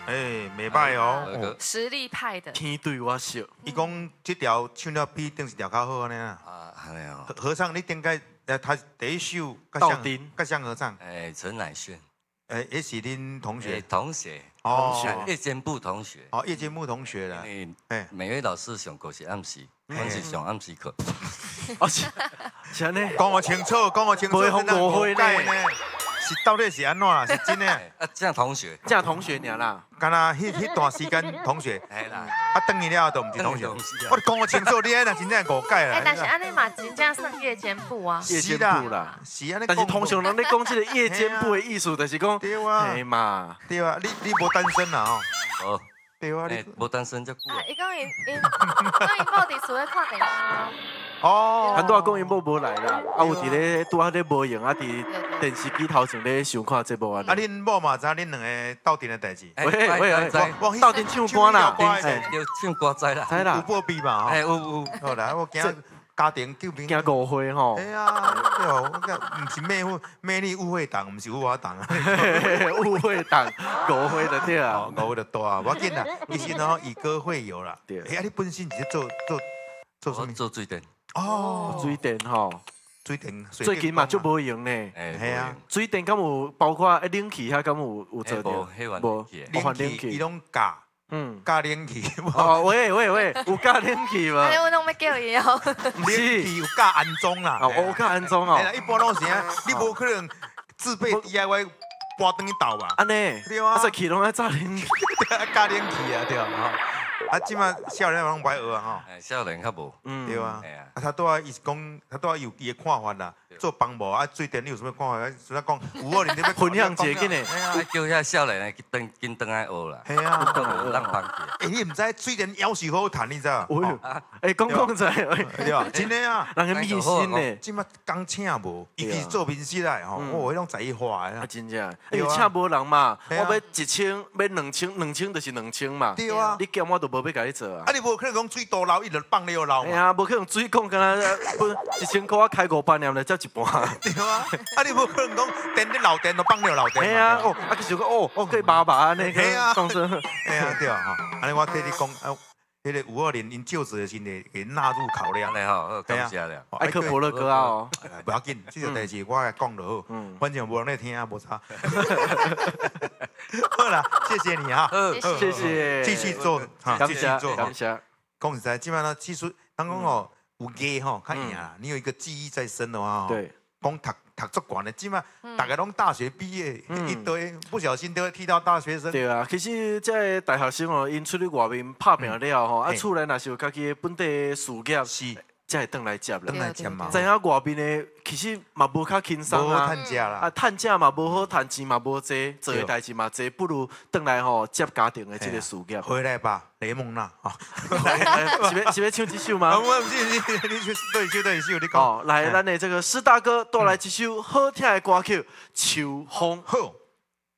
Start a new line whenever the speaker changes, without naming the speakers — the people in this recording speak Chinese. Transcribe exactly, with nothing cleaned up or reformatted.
哎，袂歹哦。
实力派的。
天对我笑。
伊讲这条唱了比顶一条较好安尼啊。
啊，安尼哦。
和尚，你顶个呃，他第一首
道丁，
甲向和尚。
哎，陈乃炫。
哎，也是恁同学。
同学。
哦。
夜间部同学。
哦，夜间部同学啦。
哎，每位老师上课是暗时，我是上暗时课。
哦是，是安尼。
讲我清楚，讲我清楚。
袂红误会呢。
是到底是安怎啦？是真的。
啊，这样同学，
这样同学尔啦。
干那迄迄段时间同学。
哎啦。
啊，等去了都唔是同学。我讲我清楚，你安那真正误解啦。
哎，但是安尼嘛，真正算夜间部啊。
夜间部啦。
是安尼。
但是通常人咧讲这个夜间部的意思，就是讲，
对啊。
嘿嘛。
对啊，你你无单身啦吼。
哦。
对啊，
你无单身则久。
啊，伊讲因因，讲因某伫厝咧看电视。
哦，很多讲因某无来啦，啊有伫咧拄啊咧无用啊，伫电视机头前咧想看节目啊。
啊，恁某嘛知恁两个斗阵的代志。
喂喂喂，斗阵唱歌啦，
哎，要唱歌知啦，
知啦。
有报备嘛？
哎，有有。
好啦，我惊家庭救兵。
惊误会吼。
哎呀，对哦，我讲唔是魅惑魅力误会党，唔是误我党啊。
误会党，误会的对啊，
误会的多啊，我紧啦，其实吼以歌会友啦。
对。
哎，你本身是做做做什么？
做水电。
哦，
水电吼，
水电
最近嘛就无用呢。
哎，
系啊，
水电敢有包括冷气遐，敢有有做
到？
无，
冷气伊拢加，嗯，加冷气。
哦，喂喂喂，有加冷气无？
哎，我拢要叫伊哦。
冷气有加安装啦，
哦，有加安装哦。
一般拢是啊，你无可能自备 D I Y 搬登去倒吧？
安尼，
对啊，
啊，气拢爱炸冷气，
加冷气啊，对啊。啊，即马少年拢歹学啊吼，
哎，少年较无，
嗯，对啊，啊，他都要伊是讲，他都要有伊的看法啦。做帮无啊，水电你有什么看法？所以讲五二零这边
分享一个呢，
哎叫遐少年来去登紧登来学啦，
系啊，
让帮去。
哎，你唔知水电要求好谈，你知道？
哎，讲讲在，
对啊，真的啊，
人个秘辛呢，
即马工请无，尤其是做面试来吼，我迄种在意化
啊，真正，因为请无人嘛，我要一千，要两千，两千就是两千嘛，
对啊，
你兼我都无要甲你做啊。
啊，你无可能讲水多流，伊就放了流嘛。
哎呀，无可能水讲敢若不一千块，我开五百念来才一半。
对啊，啊你无可能讲电你漏电都放了漏电。
哎呀，哦，啊，就是讲哦，哦，可以麻麻安尼个动作。
哎呀，对啊，吼，安尼我替你讲，啊，迄个五二零因就职的时阵给纳入考量。
安尼吼，感谢了。
艾克伯乐哥啊哦，
不要紧，这个代志我来讲就好，反正无人来听啊，无差。好啦，谢谢你哈，
谢谢，
继续做，继续做，
感谢。
讲实在，基本上技术，当讲哦。有艺吼，较赢啦！你有一个记忆在身的话，
对，
讲读读足悬的，起码大家拢大学毕业，一堆不小心都会踢到大学生。
对啊，其实这大学生哦，因出去外面拍拼了吼，啊，厝内若是有家己的本地的事业，
是，
才会转来接啦。
转来接嘛。
知影外面的其实嘛无较轻松啊，
趁食啦，
啊，趁食嘛无好，趁钱嘛无济，做的代志嘛济，不如转来吼接家庭的这个事业。
回来吧，雷蒙啦，
是要是要唱这首吗？
我不是，你你去对首对首，你讲。
哦，来，咱的这个施大哥带来一首好听的歌曲《秋风》。
好。